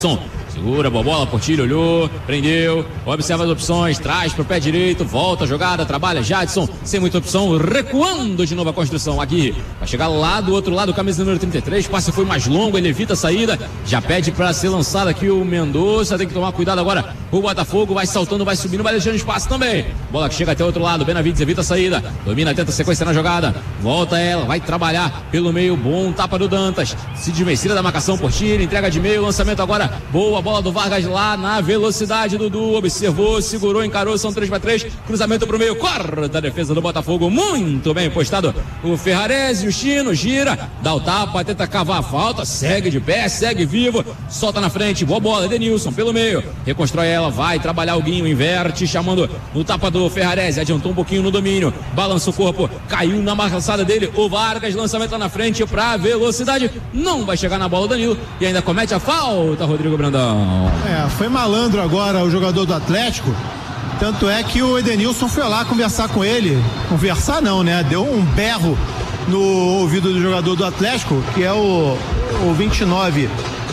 Segura a bola, Portilho olhou, prendeu, observa as opções, traz pro pé direito, volta a jogada, trabalha Jadson, sem muita opção, recuando de novo a construção. Aqui, vai chegar lá do outro lado, camisa número 33, passe foi mais longo, ele evita a saída, já pede para ser lançado aqui o Mendonça, tem que tomar cuidado agora, o Botafogo vai saltando, vai subindo, vai deixando espaço também. Bola que chega até o outro lado, Benavides evita a saída, domina, tenta sequência na jogada, volta ela, vai trabalhar pelo meio, bom tapa do Dantas, se desvencilha da marcação, Portilho, entrega de meio, lançamento agora, boa bola do Vargas lá na velocidade, Dudu observou, segurou, encarou, são 3-3, cruzamento pro meio, corta a defesa do Botafogo, muito bem postado o Ferrarese, o Chino gira, dá o tapa, tenta cavar a falta, segue de pé, segue vivo, solta na frente, boa bola, Edenilson pelo meio, reconstrói ela, vai trabalhar o Guinho, inverte, chamando no tapa do Ferrarese, adiantou um pouquinho no domínio, balança o corpo, caiu na marcaçada dele, o Vargas, lançamento lá na frente pra velocidade, não vai chegar na bola o Danilo, e ainda comete a falta, Rodrigo Brandão. Foi malandro agora o jogador do Atlético, tanto é que o Edenilson foi lá conversar com ele, conversar não, né, deu um berro no ouvido do jogador do Atlético, que é o 29,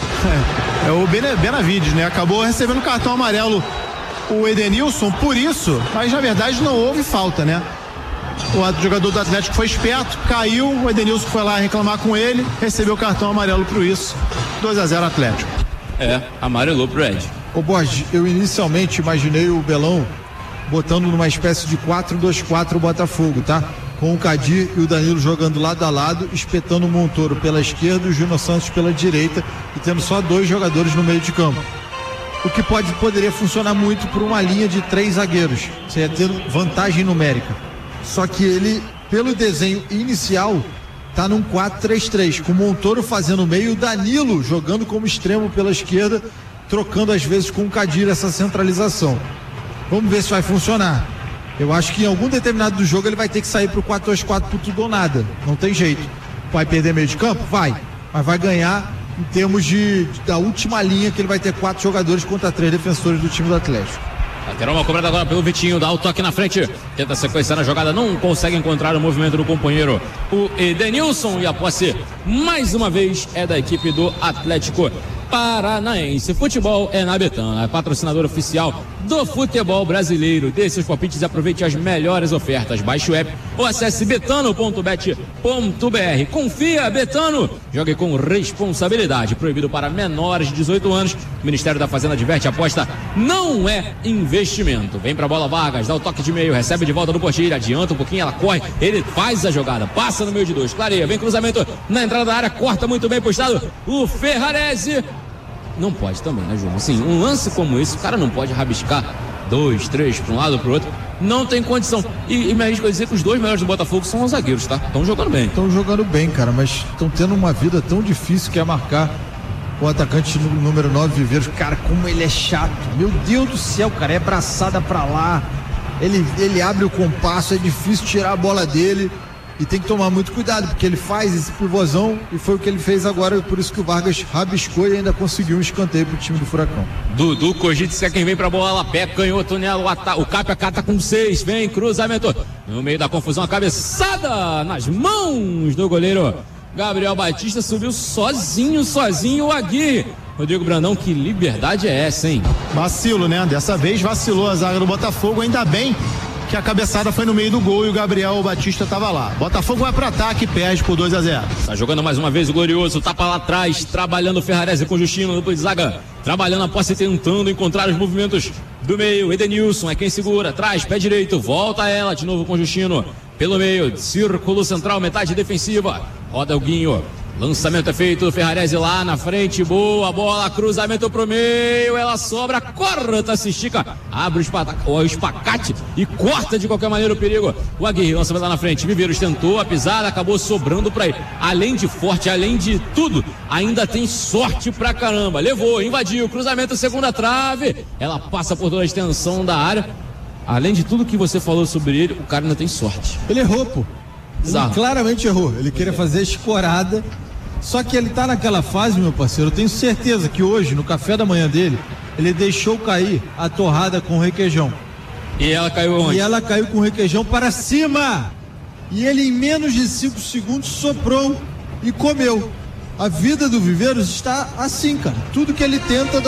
é o Benavides, né, acabou recebendo cartão amarelo o Edenilson por isso, mas na verdade não houve falta, né. O jogador do Atlético foi esperto, caiu, o Edenilson foi lá reclamar com ele, recebeu o cartão amarelo por isso, 2-0 Atlético. Amarelou pro Ed. Ô Borges, eu inicialmente imaginei o Belão botando numa espécie de 4-2-4 o Botafogo, tá? Com o Kadir e o Danilo jogando lado a lado, espetando o Montoro pela esquerda e o Júnior Santos pela direita e tendo só 2 jogadores no meio de campo. O que poderia funcionar muito por uma linha de 3 zagueiros. Você ia ter vantagem numérica. Só que ele, pelo desenho inicial, tá num 4-3-3, com o Montoro fazendo o meio, o Danilo jogando como extremo pela esquerda, trocando às vezes com o Kadir essa centralização. Vamos ver se vai funcionar. Eu acho que em algum determinado do jogo ele vai ter que sair pro 4-2-4 por tudo ou nada. Não tem jeito. Vai perder meio de campo? Vai. Mas vai ganhar em termos da última linha, que ele vai ter 4 jogadores contra 3 defensores do time do Atlético. Lateral mal cobrada agora pelo Vitinho, dá o toque na frente, tenta sequenciar na jogada, não consegue encontrar o movimento do companheiro, o Edenilson, e a posse mais uma vez é da equipe do Atlético Paranaense. Futebol é na Betano, é patrocinador oficial do futebol brasileiro. Dê seus palpites e aproveite as melhores ofertas. Baixe o app ou acesse betano.bet.br. Confia, Betano. Jogue com responsabilidade. Proibido para menores de 18 anos. O Ministério da Fazenda adverte: aposta não é investimento. Vem pra bola, Vargas, dá o toque de meio, recebe de volta do Portilho, adianta um pouquinho, ela corre, ele faz a jogada, passa no meio de 2, clareia, vem cruzamento na entrada da área, corta muito bem postado o Ferrarese. Não pode também, né, João? Assim, um lance como esse, o cara não pode rabiscar 2, 3 para um lado ou para o outro. Não tem condição. E me arrisco a dizer que os 2 melhores do Botafogo são os zagueiros, tá? Estão jogando bem. Estão jogando bem, cara, mas estão tendo uma vida tão difícil que é marcar o atacante número 9, Viveiros. Cara, como ele é chato. Meu Deus do céu, cara, é braçada para lá. Ele abre o compasso, é difícil tirar a bola dele. E tem que tomar muito cuidado, porque ele faz esse pivôzão e foi o que ele fez agora, por isso que o Vargas rabiscou e ainda conseguiu um escanteio pro time do Furacão. Dudu cogita, é quem vem pra bola, pé, canhoto nela, o Cap acata com 6, vem, cruzamento, no meio da confusão, a cabeçada nas mãos do goleiro Gabriel Batista, subiu sozinho o Aguirre. Rodrigo Brandão, que liberdade é essa, hein? Vacilo, né? Dessa vez vacilou a zaga do Botafogo, ainda bem que a cabeçada foi no meio do gol e o Gabriel Batista estava lá. Botafogo vai para ataque e perde por 2-0. Tá jogando mais uma vez o Glorioso, tapa lá atrás, trabalhando o Ferrarese com o Justino, duplo de zaga, trabalhando a posse, tentando encontrar os movimentos do meio. Edenilson é quem segura, atrás, pé direito, volta ela de novo com o Justino, pelo meio, círculo central, metade defensiva, roda o Guinho. Lançamento é feito do Ferrarese lá na frente, boa bola, cruzamento pro meio, ela sobra, corta, se estica, abre o espacate e corta de qualquer maneira o perigo. O Aguirre, lançamento lá na frente, Viveiros tentou a pisada, acabou sobrando pra ele. Além de forte, além de tudo, ainda tem sorte pra caramba. Levou, invadiu, cruzamento, segunda trave, ela passa por toda a extensão da área. Além de tudo que você falou sobre ele, o cara ainda tem sorte. Ele errou, pô. Ele claramente errou, ele queria fazer escorada. Só que ele tá naquela fase, meu parceiro, eu tenho certeza que hoje, no café da manhã dele, ele deixou cair a torrada com requeijão. E ela caiu onde? E ela caiu com requeijão para cima. E ele, em menos de 5 segundos, soprou e comeu. A vida do Viveiros está assim, cara. Tudo que ele tenta